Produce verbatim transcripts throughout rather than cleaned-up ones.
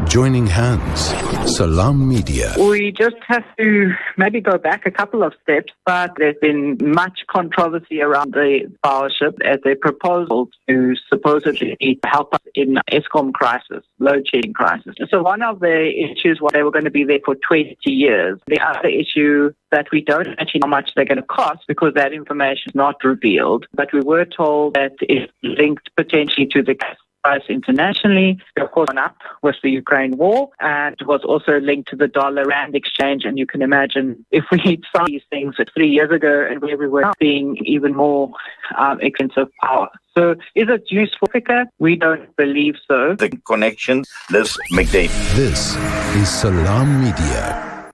joining hands. Salam Media. We just have to maybe go back a couple of steps, but there's been much controversy around the Powership as a proposal to supposedly help us in Eskom crisis, load shedding crisis. So one of the issues was they were going to be there for twenty years. The other issue that we don't actually know how much they're going to cost because that information is not revealed, but we were told that it's linked potentially to the gas price internationally, of course, gone up with the Ukraine war, and it was also linked to the dollar-rand exchange. And you can imagine if we saw these things three years ago and where we were now being even more um, expensive power. So is it useful, Africa? We don't believe so. The connection, Liz McDade. This is Salam Media.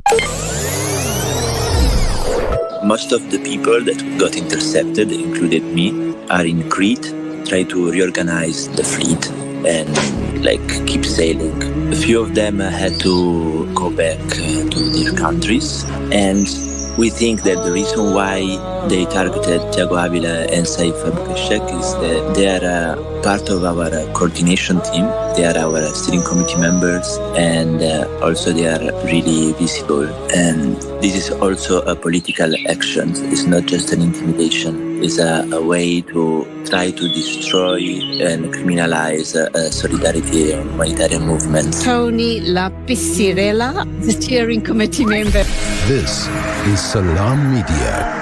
Most of the people that got intercepted, included me, are in Crete, try to reorganize the fleet and like keep sailing. A few of them uh, had to go back uh, to their countries, and we think that the reason why they targeted Thiago Avila and Saif Abukashek is that they are uh, part of our uh, coordination team. They are our uh, steering committee members, and uh, also they are really visible. And this is also a political action. It's not just an intimidation. It's a, a way to try to destroy and criminalize uh, uh, solidarity and humanitarian movements. Tony Lapisirela, the steering committee member. This is Salam Media.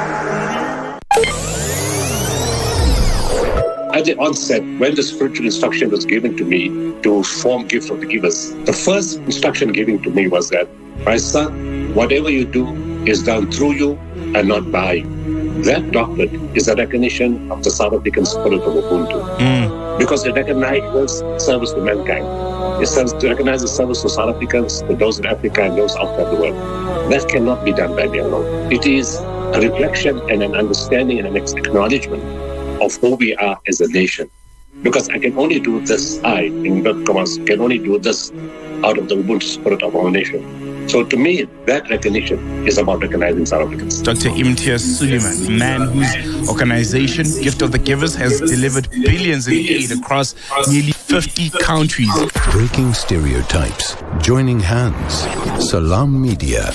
At the onset, when the spiritual instruction was given to me to form Gift of the Givers, the first instruction given to me was that, my son, whatever you do is done through you and not by you. That doctrine is a recognition of the South African spirit of Ubuntu. Mm. Because it recognizes service to mankind. It serves to recognize the service to South Africans, to those in Africa and those outside the world. That cannot be done by me alone. It is a reflection and an understanding and an acknowledgement of who we are as a nation. Because I can only do this, I, in inverted commas, can only do this out of the Ubuntu spirit of our nation. So to me, that recognition is about recognizing South Africans. Doctor Imtiaz Sooliman, a man whose organization, Gift of the Givers, has delivered billions in aid across nearly fifty countries. Breaking stereotypes, joining hands. Salam Media.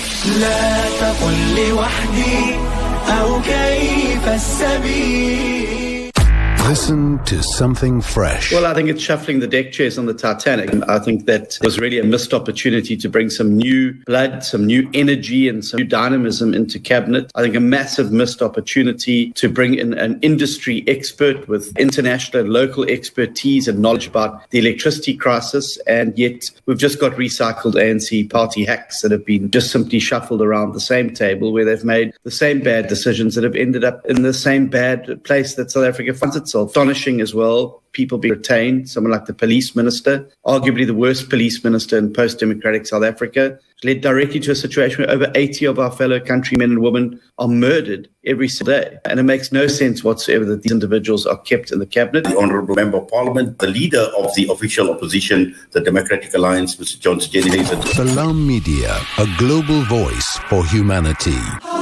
Listen to something fresh. Well, I think it's shuffling the deck chairs on the Titanic. I think that was really a missed opportunity to bring some new blood, some new energy and some new dynamism into cabinet. I think a massive missed opportunity to bring in an industry expert with international and local expertise and knowledge about the electricity crisis. And yet we've just got recycled A N C party hacks that have been just simply shuffled around the same table where they've made the same bad decisions that have ended up in the same bad place that South Africa finds itself. Astonishing as well, people being retained, someone like the police minister, arguably the worst police minister in post-democratic South Africa, led directly to a situation where over eighty of our fellow countrymen and women are murdered every single day. And it makes no sense whatsoever that these individuals are kept in the cabinet. The Honourable Member of Parliament, the leader of the official opposition, the Democratic Alliance, Mister John Steenhuisen. Salam Media, a global voice for humanity.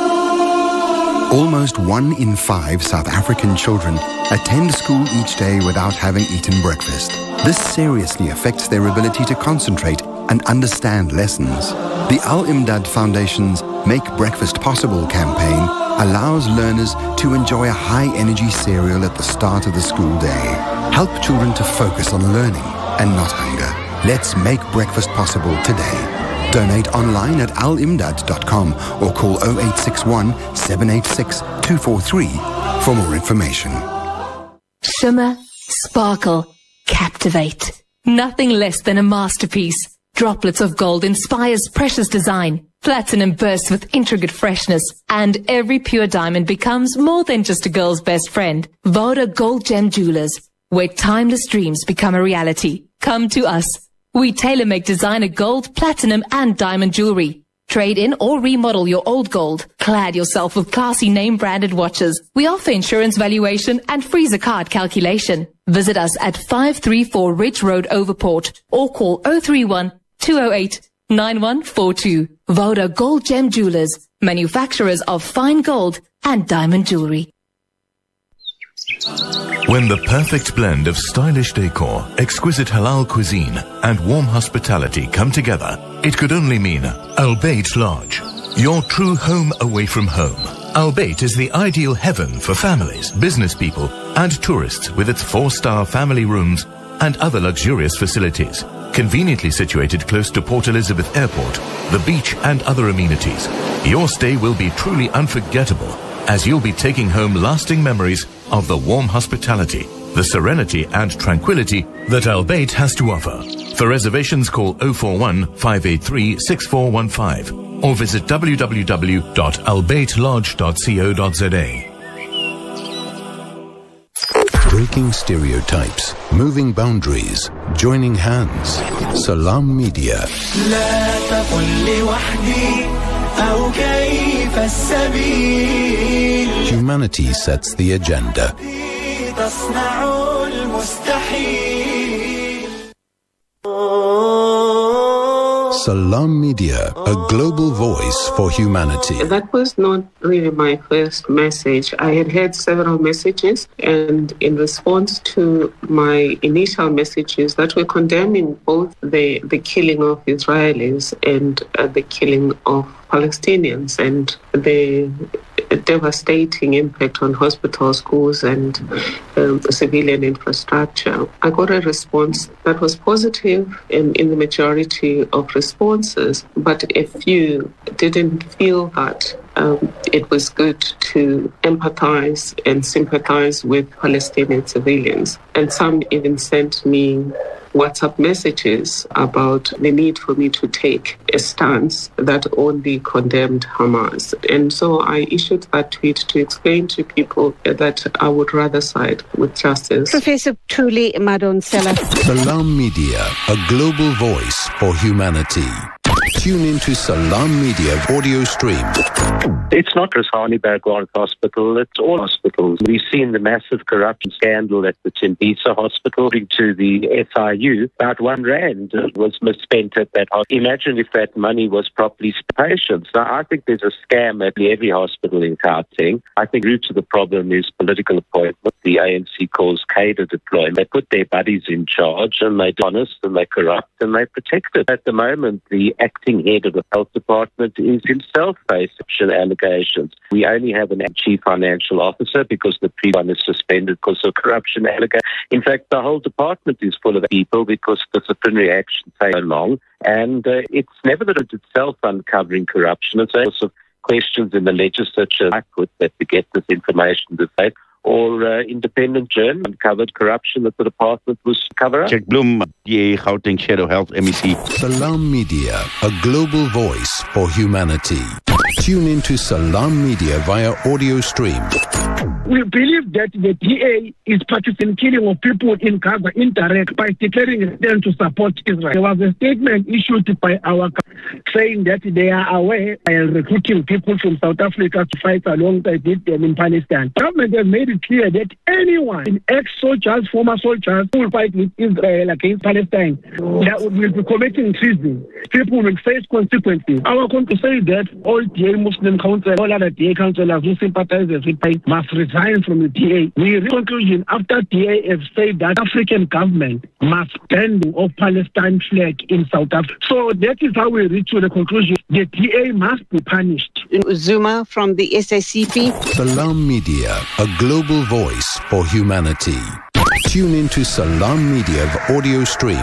Almost one in five South African children attend school each day without having eaten breakfast. This seriously affects their ability to concentrate and understand lessons. The Al-Imdad Foundation's Make Breakfast Possible campaign allows learners to enjoy a high-energy cereal at the start of the school day. Help children to focus on learning and not hunger. Let's make breakfast possible today. Donate online at al imdad dot com or call oh eight six one, seven eight six, two four three for more information. Shimmer, sparkle, captivate. Nothing less than a masterpiece. Droplets of gold inspires precious design. Platinum bursts with intricate freshness. And every pure diamond becomes more than just a girl's best friend. Voda Gold Gem Jewelers, where timeless dreams become a reality. Come to us. We tailor-make designer gold, platinum, and diamond jewelry. Trade in or remodel your old gold. Clad yourself with classy name-branded watches. We offer insurance valuation and freezer card calculation. Visit us at five three four Ridge Road, Overport, or call oh three one, two oh eight, nine one four two. Voda Gold Gem Jewelers, manufacturers of fine gold and diamond jewelry. When the perfect blend of stylish decor, exquisite halal cuisine, and warm hospitality come together, it could only mean Al Bayt Lodge, your true home away from home. Al Bayt is the ideal heaven for families, business people, and tourists with its four-star family rooms and other luxurious facilities. Conveniently situated close to Port Elizabeth Airport, the beach, and other amenities, your stay will be truly unforgettable, as you'll be taking home lasting memories of the warm hospitality, the serenity and tranquility that Al Bayt has to offer. For reservations, call oh four one, five eight three, six four one five or visit w w w dot al bayt lodge dot co dot z a. Breaking stereotypes, moving boundaries, joining hands. Salam Media. Humanity sets the agenda. Salam Media, a global voice for humanity. That was not really my first message. I had heard several messages, and in response to my initial messages that were condemning both the, the killing of Israelis and uh, the killing of Palestinians and the devastating impact on hospitals, schools, and um, civilian infrastructure. I got a response that was positive in, in the majority of responses, but a few didn't feel that um, it was good to empathize and sympathize with Palestinian civilians. And some even sent me WhatsApp messages about the need for me to take a stance that only condemned Hamas. And so I issued that tweet to explain to people that I would rather side with justice. Professor Thuli Madonsela. Salam Media, a global voice for humanity. Tune into Salam Media audio stream. It's not just Johannesburg Hospital, it's all hospitals. We've seen the massive corruption scandal at the Tembisa Hospital. According to the S I U, about one rand was misspent at that hospital. Imagine if that money was properly spent on patients. Now, I think there's a scam at every hospital in Gauteng. I think the root of the problem is political appointment. The A N C calls cadre deployment. They put their buddies in charge, and they're honest, and they corrupt, and they protect it. At the moment, the acting head of the health department is himself facing allegations. We only have an chief financial officer because the previous one is suspended because of corruption allegations. In fact, the whole department is full of people because disciplinary action takes so long, and uh, it's never that it's itself uncovering corruption. It's also of questions in the legislature I put that to get this information to say, or uh, independent journal uncovered corruption that the department was covering up. Jack Bloom, D A Gauteng Shadow Health M E C. Salam Media, a global voice for humanity. Tune into Salam Media via audio stream. We believe that the D A is participating in killing of people in Gaza indirect by declaring them to support Israel. There was a statement issued by our saying that they are aware and recruiting people from South Africa to fight alongside them in Palestine. The government has made it clear that anyone, ex-soldiers, former soldiers, who will fight with Israel against Palestine, that will be committing treason. People will face consequences. I want to say that all D A Muslim council, all other D A councillors who sympathize with it must resign from the D A. We reach conclusion after D A have said that African government must ban of Palestine flag in South Africa. So that is how we reach to the conclusion the D A must be punished. Zuma from the S A C P. Salam Media, a global voice for humanity. Tune into Salam Media audio stream.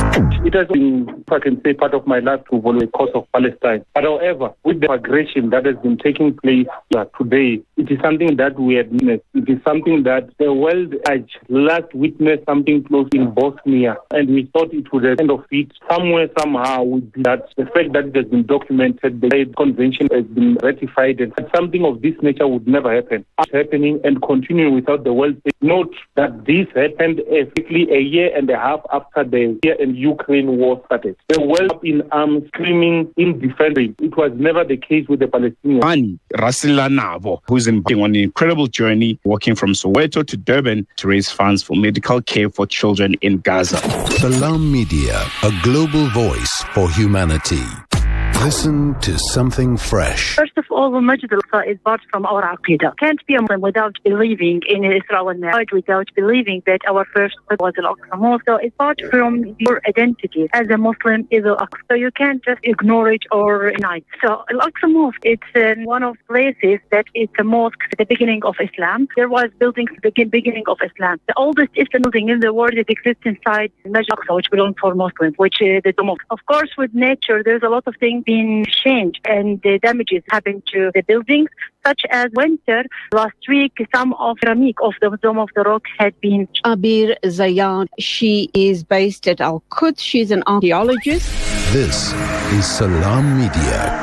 It has been, if I can say, part of my life to follow the cause of Palestine. But however, with the aggression that has been taking place uh, today, it is something that we have witnessed. It is something that the world has last witnessed something close in Bosnia, and we thought it would end of it somewhere, somehow, would be that the fact that it has been documented, the convention has been ratified, and something of this nature would never happen. It's happening and continuing without the world. Note that this happened exactly a year and a half after the year and Ukraine war started. The world up in arms, screaming in defense. It was never the case with the Palestinians. Ani Rasila Navo, who's on an incredible journey, walking from Soweto to Durban to raise funds for medical care for children in Gaza. Salam Media, a global voice for humanity. Listen to something fresh. First of all, all the Masjid al-Aqsa is part from our Aqidah. Can't be a Muslim without believing in Isra wal Mi'raj, without believing that our first was Al-Aqsa Mosque. So it's part from your identity as a Muslim is Al-Aqsa. So you can't just ignore it or deny it. So Al-Aqsa Mosque, it's uh, one of the places that it's a mosque at the beginning of Islam. There was buildings at the beginning of Islam. The oldest Islamic building in the world that exists inside Masjid al-Aqsa, which belongs for Muslims, which is the mosque. Of course, with nature, there's a lot of things being changed and the damages happen to the buildings, such as winter. Last week, some of ceramic of the Dome of the Rock had been... Abir Zayad, she is based at Al-Quds. She's an archaeologist. This is Salam Media.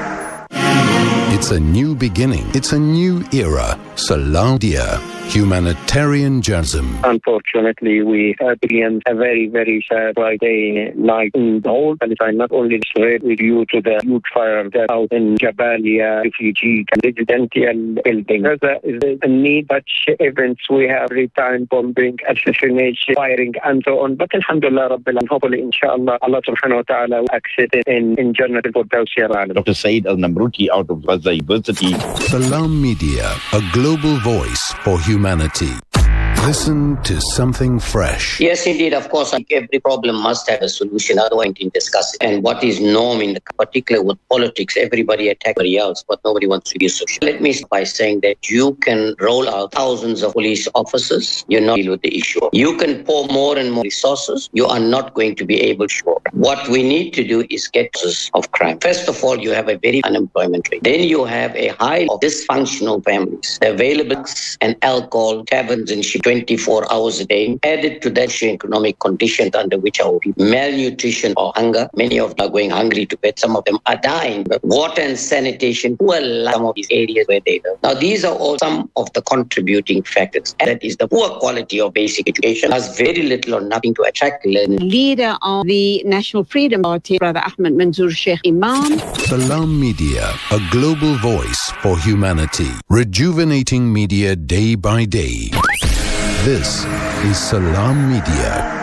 It's a new beginning. It's a new era. Salam Media. Humanitarian journalism. Unfortunately, we experienced a very, very sad Friday night in the whole Palestine, not only Israel, due to the huge fire that out in Jabalia refugee residential building. There is a need such events. We have every time bombing, assassination, firing, and so on. But alhamdulillah, Rabbil, and hopefully, inshallah, Allah subhanahu wa ta'ala will accept it in, in Jannah al-Firdaus. Doctor Saeed Al-Namruti out of Gaza University. Salam Media, a global voice for humanity. Listen to something fresh. Yes, indeed. Of course, every problem must have a solution. Otherwise, we can discuss it. And what is norm in the particular with politics, everybody attacks everybody else, but nobody wants to be social. Let me start by saying that you can roll out thousands of police officers. You're not deal with the issue. You can pour more and more resources. You are not going to be able to. What we need to do is get causes of crime. First of all, you have a very unemployment rate. Then you have a high of dysfunctional families. The available and alcohol, taverns and shit, twenty-four hours a day. Added to that economic conditions under which our people, malnutrition or hunger. Many of them are going hungry to bed. Some of them are dying. But water and sanitation, who are some of these areas where they live. Now, these are all some of the contributing factors. And that is the poor quality of basic education. Has very little or nothing to attract learning. Leader of the National Freedom Party, Brother Ahmed Manzoor Sheikh Imam. Salam Media, a global voice for humanity. Rejuvenating media day by day. This is Salam Media.